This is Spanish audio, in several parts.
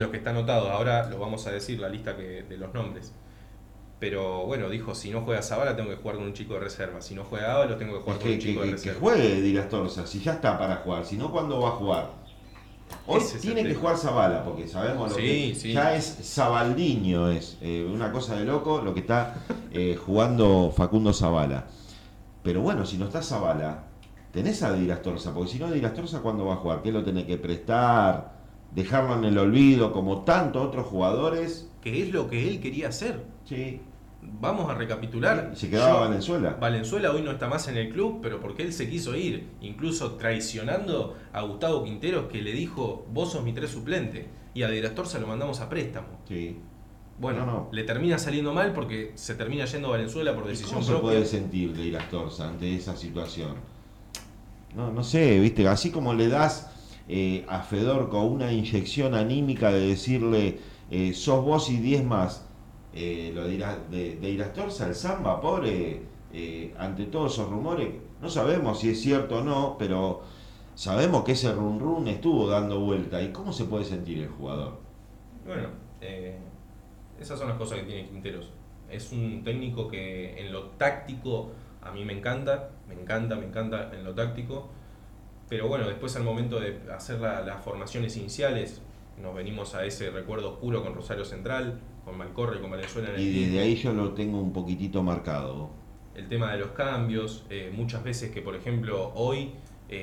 los que está anotado, ahora lo vamos a decir, la lista de los nombres. Pero bueno, dijo, si no juega Zavala tengo que jugar con un chico de reserva. Si no juega Ábalos tengo que Es jugar con un chico de que reserva. juegue Di Astorza, si ya está para jugar, si no, ¿cuándo va a jugar? Hoy Ese es el tiene que tema. jugar Zabala, porque sabemos lo que Sí, sí. ya es Zabaldiño, es una cosa de loco lo que está jugando Facundo Zabala. Pero bueno, si no está Zabala, tenés a Di Astorza, porque si no, Di Astorza, ¿cuándo va a jugar? ¿Qué lo tenés que prestar? ¿Dejarlo en el olvido como tantos otros jugadores? Que es lo que él quería hacer. Sí, Vamos a sí, recapitular. se quedaba Valenzuela. Valenzuela hoy no está más en el club, pero porque él se quiso ir, incluso traicionando a Gustavo Quinteros, que le dijo, vos sos mi tres suplente. Y a De la Torza lo mandamos a préstamo. Sí, Bueno, no, no. le termina saliendo mal porque se termina yendo a Valenzuela por ¿Y cómo decisión se puede propia. sentir de Astorza ante esa situación? No, no sé, viste, así como le das a Fedorco una inyección anímica de decirle sos vos y 10 más, lo dirá de Irastorza, el Samba, pobre, ante todos esos rumores, no sabemos si es cierto o no, pero sabemos que ese run run estuvo dando vuelta. ¿Y cómo se puede sentir el jugador? Bueno, eh, esas son las cosas que tiene Quinteros. Es un técnico que en lo táctico a mí me encanta, me encanta en lo táctico. Pero bueno, después al momento de hacer las formaciones iniciales, nos venimos a ese recuerdo oscuro con Rosario Central, con Malcorre y con Valenzuela en el Y desde ahí equipo. yo lo tengo un poquitito marcado. El tema de los cambios, muchas veces que por ejemplo hoy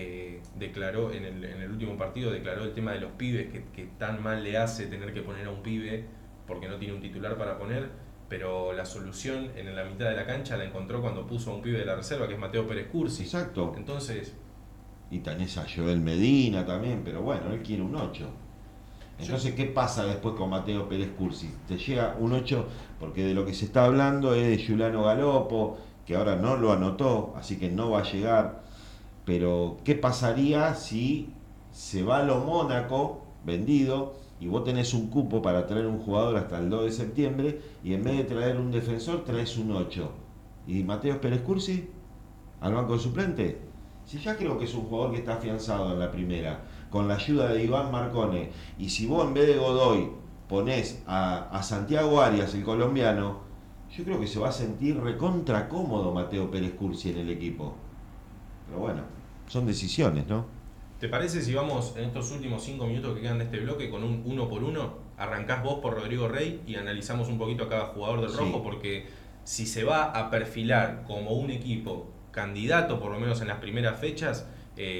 declaró en el último partido, declaró el tema de los pibes, que tan mal le hace tener que poner a un pibe porque no tiene un titular para poner, pero la solución en la mitad de la cancha la encontró cuando puso a un pibe de la reserva que es Mateo Pérez Cursi. Exacto. Entonces, Y tenés a Joel Medina también, pero bueno, él quiere un 8. yo Entonces, ¿qué pasa después con Mateo Pérez Cursi? Te llega un 8 porque de lo que se está hablando es de Giuliano Galopo, que ahora no lo anotó, así que no va a llegar. Pero, ¿qué pasaría si se va a lo Mónaco vendido y vos tenés un cupo para traer un jugador hasta el 2 de septiembre y en vez de traer un defensor traes un 8? ¿Y Mateo Pérez Cursi al banco de suplente? Si ya creo que es un jugador que está afianzado en la primera, con la ayuda de Iván Marcone, y si vos en vez de Godoy ponés a Santiago Arias, el colombiano, yo creo que se va a sentir recontra cómodo Mateo Pérez Cursi en el equipo. Pero bueno, son decisiones, ¿no? ¿Te parece si vamos en estos últimos 5 minutos que quedan de este bloque con un uno por uno? Arrancás vos por Rodrigo Rey y analizamos un poquito a cada jugador del rojo, Sí. porque si se va a perfilar como un equipo candidato, por lo menos en las primeras fechas,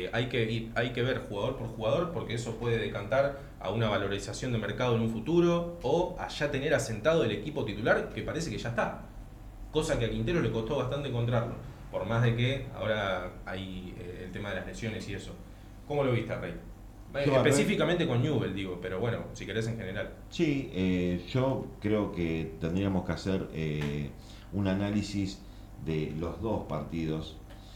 hay que ver jugador por jugador, porque eso puede decantar a una valorización de mercado en un futuro o a ya tener asentado el equipo titular que parece que ya está. Cosa que a Quintero le costó bastante encontrarlo, por más de que ahora hay el tema de las lesiones y eso. ¿Cómo lo viste, Rey? Yo a Rey, Específicamente con Newell, digo, pero bueno, si querés en general. sí, yo creo que tendríamos que hacer un análisis de los dos partidos.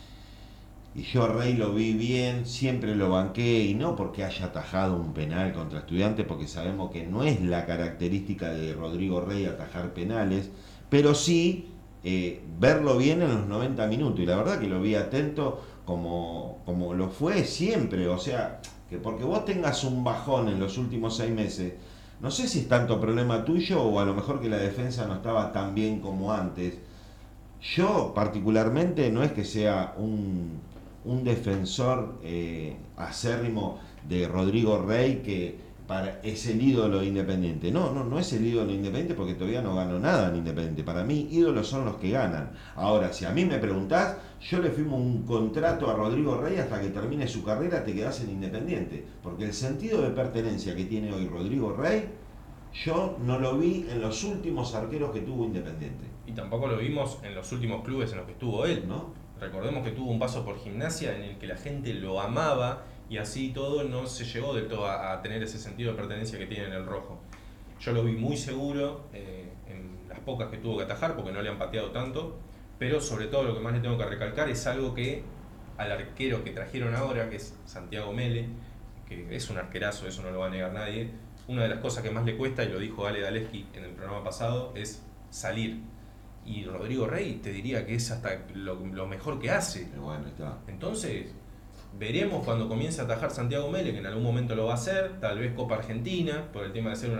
Y yo a Rey lo vi bien, siempre lo banqué, y no porque haya atajado un penal contra Estudiantes, porque sabemos que no es la característica de Rodrigo Rey atajar penales, pero sí verlo bien en los 90 minutos. Y la verdad que lo vi atento como lo fue siempre. O sea, que porque vos tengas un bajón en los últimos 6 meses, no sé si es tanto problema tuyo o a lo mejor que la defensa no estaba tan bien como antes. Yo particularmente no es que sea un defensor acérrimo de Rodrigo Rey es el ídolo de Independiente. No, no, no es el ídolo de Independiente porque todavía no ganó nada en Independiente. Para mí, ídolos son los que ganan. Ahora, si a mí me preguntás, yo le firmo un contrato a Rodrigo Rey hasta que termine su carrera, te quedás en Independiente. Porque el sentido de pertenencia que tiene hoy Rodrigo Rey, yo no lo vi en los últimos arqueros que tuvo Independiente. Y tampoco lo vimos en los últimos clubes en los que estuvo él. ¿No? Recordemos que tuvo un paso por Gimnasia en el que la gente lo amaba y así todo no se llegó del todo a tener ese sentido de pertenencia que tiene en el rojo. Yo lo vi muy seguro en las pocas que tuvo que atajar porque no le han pateado tanto, pero sobre todo lo que más le tengo que recalcar es algo que al arquero que trajeron ahora, que es Santiago Mele, que es un arquerazo, eso no lo va a negar nadie, una de las cosas que más le cuesta, y lo dijo Ale Daleski en el programa pasado, es salir. Y Rodrigo Rey te diría que es hasta lo mejor que hace. Pero bueno, está. Entonces, veremos cuando comience a atajar Santiago Mele, que en algún momento lo va a hacer, tal vez Copa Argentina, por el tema de ser un